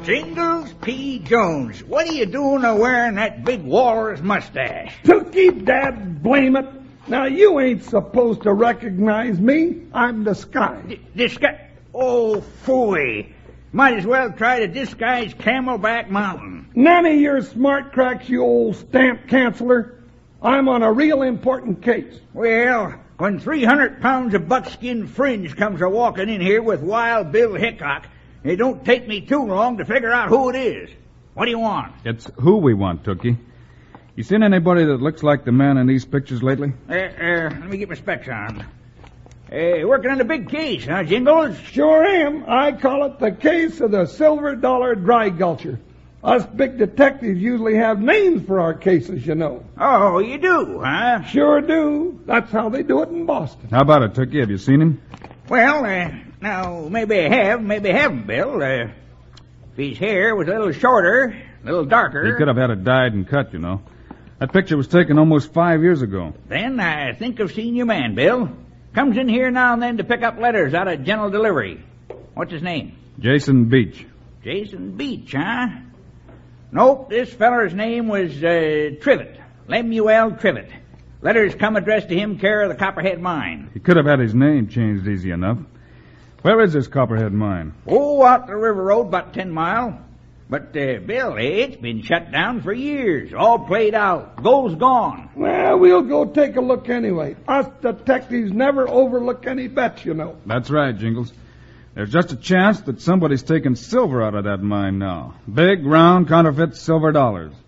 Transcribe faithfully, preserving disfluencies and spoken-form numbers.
Jingles P. Jones, what are you doing a wearing that big walrus mustache? Tookie, dad, blame it. Now, you ain't supposed to recognize me. I'm disguised. D- disguise? Oh, phooey. Might as well try to disguise Camelback Mountain. None of your smart cracks, you old stamp canceller. I'm on a real important case. Well, when three hundred pounds of buckskin fringe comes a walking in here with Wild Bill Hickok, it don't take me too long to figure out who it is. What do you want? It's who we want, Tookie. You seen anybody that looks like the man in these pictures lately? Uh, uh, let me get my specs on. Uh, working on a big case, huh, Jingles? Sure am. I call it the case of the silver dollar dry gulcher. Us big detectives usually have names for our cases, you know. Oh, you do, huh? Sure do. That's how they do it in Boston. How about it, Tookie? Have you seen him? Well, uh, now, maybe I have, maybe I haven't, Bill. Uh, if his hair was a little shorter, a little darker... He could have had it dyed and cut, you know. That picture was taken almost five years ago. Then I think I've seen your man, Bill. Comes in here now and then to pick up letters out of general delivery. What's his name? Jason Beach. Jason Beach, huh? Nope, this feller's name was uh, Trivett. Lemuel Trivett. Letters come addressed to him care of the Copperhead Mine. He could have had his name changed easy enough. Where is this Copperhead Mine? Oh, out the river road, about ten mile. But, uh, Bill, it's been shut down for years. All played out. Gold's gone. Well, we'll go take a look anyway. Us detectives never overlook any bets, you know. That's right, Jingles. There's just a chance that somebody's taking silver out of that mine now. Big, round, counterfeit silver dollars.